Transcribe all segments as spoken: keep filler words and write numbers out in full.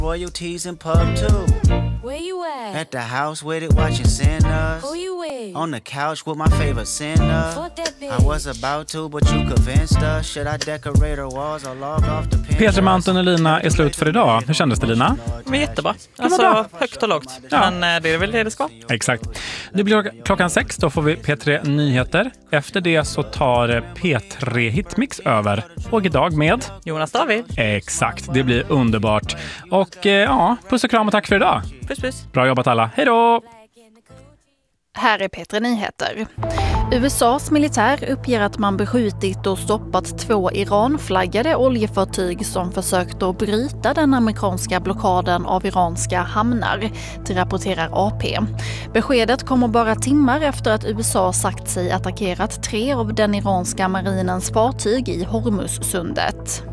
Royalties in pub too. Where you at? At the house with it watching Sinners. Who you with? On the couch with my favorite sinner. Fuck that bitch. I was about to but you convinced us. Should I decorate her walls or log off the pin? Petra med Anton och Lina är slut för idag. Hur kändes det, Lina? Men jättebra. Alltså bra. högt och lågt. Ja. Men eh, det är väl det det ska. Exakt. Det blir klockan sex, då får vi P tre Nyheter. Efter det så tar P tre Hitmix över. Och idag med Jonas David. Exakt, det blir underbart. Och eh, ja, puss och kram och tack för idag. Puss puss. Bra jobbat alla. Hej då! Här är P tre Nyheter. U S A:s militär uppger att man beskjutit och stoppat två Iran-flaggade oljefartyg som försökt att bryta den amerikanska blockaden av iranska hamnar, det rapporterar A P. Beskedet kommer bara timmar efter att U S A sagt sig attackerat tre av den iranska marinens fartyg i Hormuzsundet.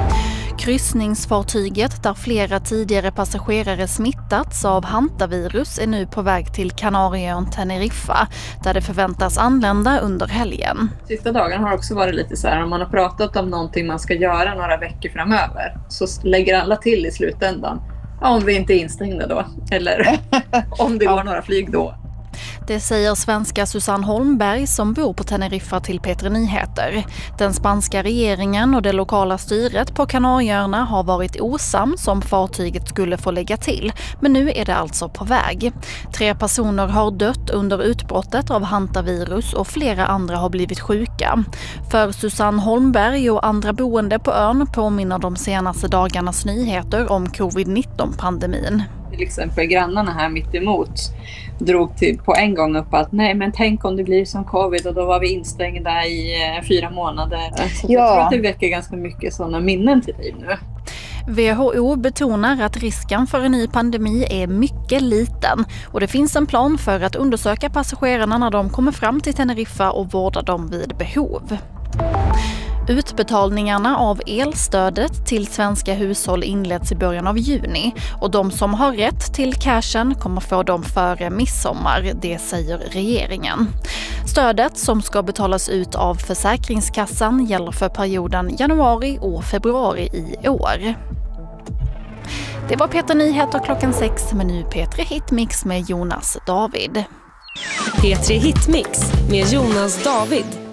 Kryssningsfartyget där flera tidigare passagerare smittats av hantavirus är nu på väg till Kanarieön Teneriffa där det förväntas anlända under helgen. Sista dagen har också varit lite så här, om man har pratat om någonting man ska göra några veckor framöver så lägger alla till i slutändan. Ja, om vi inte är instängda då eller om det går några flyg då. Det säger svenska Susanne Holmberg som bor på Teneriffa till P tre Nyheter. Den spanska regeringen och det lokala styret på Kanarieöarna har varit osams om fartyget skulle få lägga till. Men nu är det alltså på väg. Tre personer har dött under utbrottet av hantavirus och flera andra har blivit sjuka. För Susanne Holmberg och andra boende på ön påminner de senaste dagarnas nyheter om covid nitton-pandemin. Till exempel grannarna här mitt emot drog till på en gång upp att nej men tänk om det blir som covid och då var vi instängda i eh, fyra månader. Så ja. Jag tror att det väcker ganska mycket sådana minnen till liv nu. W H O betonar att risken för en ny pandemi är mycket liten och det finns en plan för att undersöka passagerarna när de kommer fram till Teneriffa och vårda dem vid behov. Utbetalningarna av elstödet till svenska hushåll inleds i början av juni och de som har rätt till cashen kommer få dem före midsommar, det säger regeringen. Stödet som ska betalas ut av Försäkringskassan gäller för perioden januari och februari i år. Det var P tre Nyheter klockan sex, men nu P tre Hitmix med Jonas David. P tre Hitmix med Jonas David.